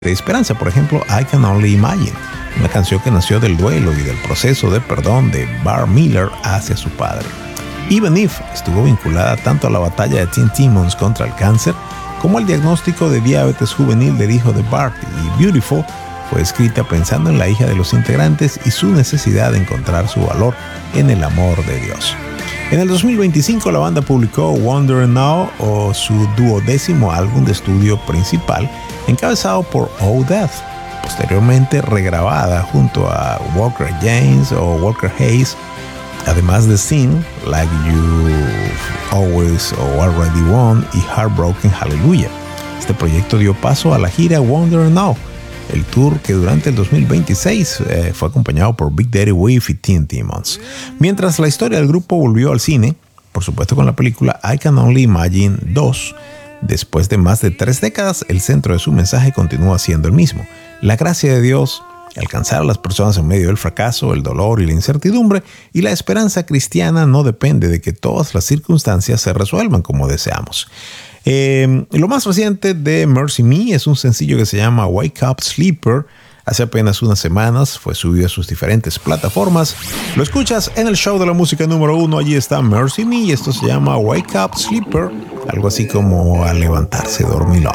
de esperanza. Por ejemplo, I Can Only Imagine, una canción que nació del duelo y del proceso de perdón de Bart Miller hacia su padre. Even If estuvo vinculada tanto a la batalla de Teen Timmons contra el cáncer como al diagnóstico de diabetes juvenil del hijo de Bart, y Beautiful fue escrita pensando en la hija de los integrantes y su necesidad de encontrar su valor en el amor de Dios. En el 2025 la banda publicó Wonder Now, o su 12º álbum de estudio principal, encabezado por Oh Death, posteriormente regrabada junto a Walker James o Walker Hayes, además de Sing, Like You've Always or Already Won y Heartbroken Hallelujah. Este proyecto dio paso a la gira Wonder Now, el tour que durante el 2026 fue acompañado por Big Daddy Weave y Teen Timmons. Mientras la historia del grupo volvió al cine, por supuesto con la película I Can Only Imagine 2, después de más de 3 décadas, el centro de su mensaje continúa siendo el mismo: la gracia de Dios, alcanzar a las personas en medio del fracaso, el dolor y la incertidumbre, y la esperanza cristiana no depende de que todas las circunstancias se resuelvan como deseamos. Lo más reciente de Mercy Me es un sencillo que se llama Wake Up Sleeper. Hace apenas unas semanas fue subido a sus diferentes plataformas. Lo escuchas en el show de la música número 1. Allí está Mercy Me y esto se llama Wake Up Sleeper, algo así como a levantarse dormilón.